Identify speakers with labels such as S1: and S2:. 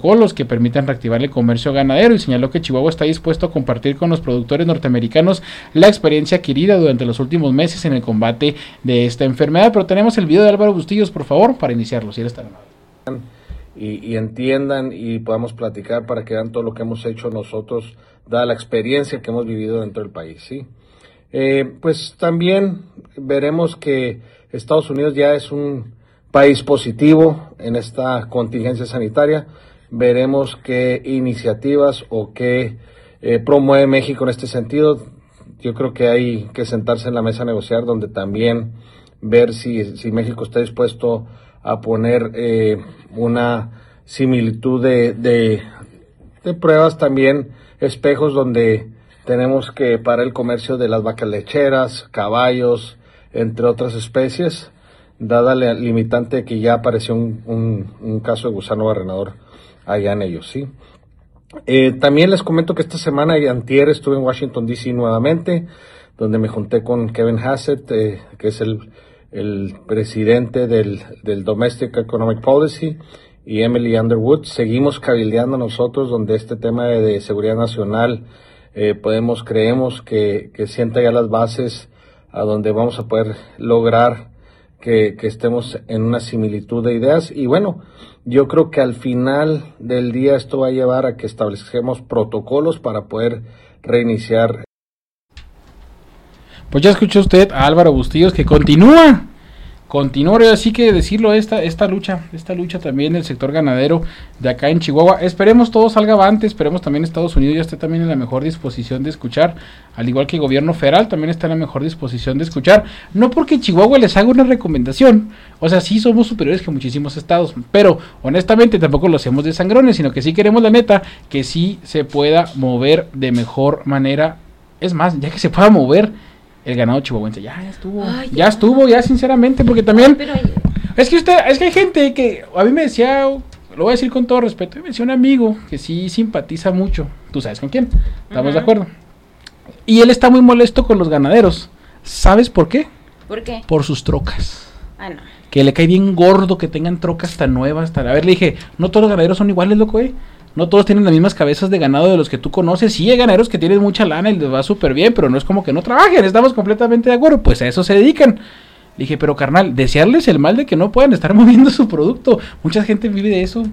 S1: protocolos que permitan reactivar el comercio ganadero y señaló que Chihuahua está dispuesto a compartir con los productores norteamericanos la experiencia adquirida durante los últimos meses en el combate de esta enfermedad. Pero tenemos el video de Álvaro Bustillos, por favor, para iniciarlo, si eres tan amable.
S2: Y entiendan y podamos platicar para que vean todo lo que hemos hecho nosotros, dada la experiencia que hemos vivido dentro del país, ¿sí? Pues también veremos que Estados Unidos ya es un país positivo en esta contingencia sanitaria. Veremos qué iniciativas o qué promueve México en este sentido. Yo creo que hay que sentarse en la mesa a negociar, donde también ver si México está dispuesto a poner una similitud de pruebas, también espejos donde tenemos que parar el comercio de las vacas lecheras, caballos, entre otras especies, dada la limitante que ya apareció un caso de gusano barrenador allá en ellos, ¿sí? También les comento que esta semana y antier estuve en Washington D.C. nuevamente, donde me junté con Kevin Hassett, que es el presidente del Domestic Economic Policy, y Emily Underwood. Seguimos cabildeando nosotros, donde este tema de seguridad nacional creemos que sienta ya las bases a donde vamos a poder lograr que estemos en una similitud de ideas. Y bueno, yo creo que al final del día esto va a llevar a que establezcamos protocolos para poder reiniciar.
S1: Pues ya escuchó usted a Álvaro Bustillos, que continúa, así que decirlo, esta lucha también del sector ganadero de acá en Chihuahua. Esperemos todo salga avante, esperemos también Estados Unidos ya esté también en la mejor disposición de escuchar, al igual que el gobierno federal también está en la mejor disposición de escuchar, no porque Chihuahua les haga una recomendación, o sea, sí somos superiores que muchísimos estados, pero honestamente tampoco lo hacemos de sangrones, sino que sí queremos, la neta, que sí se pueda mover de mejor manera, es más, ya que se pueda mover el ganado chihuahuense. Ya estuvo, sinceramente, porque también es que hay gente que a mí me decía, lo voy a decir con todo respeto, me decía un amigo que sí simpatiza mucho, tú sabes con quién, estamos de acuerdo, y él está muy molesto con los ganaderos. ¿Sabes por qué?
S3: ¿Por qué?
S1: Por sus trocas.
S3: No.
S1: Que le cae bien gordo que tengan trocas tan nuevas, a ver, le dije, no todos los ganaderos son iguales, loco, no todos tienen las mismas cabezas de ganado de los que tú conoces. Sí, hay ganaderos que tienen mucha lana y les va súper bien, pero no es como que no trabajen, estamos completamente de acuerdo, pues a eso se dedican. Le dije, pero carnal, desearles el mal de que no puedan estar moviendo su producto. Mucha gente vive de eso,